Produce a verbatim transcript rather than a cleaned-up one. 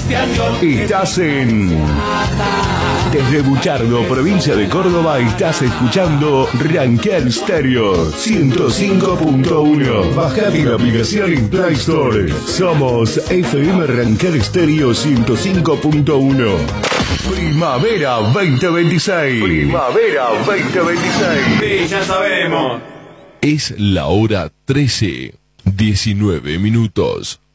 Estás en... Desde Buchardo, provincia de Córdoba, estás escuchando Ranquel Stereo ciento cinco punto uno. Bajate la aplicación en Play Store. Somos F M Ranquel Stereo ciento cinco punto uno. Primavera veinte veintiséis. Primavera veinte veintiséis. Sí, ya sabemos. Es la hora trece, diecinueve minutos.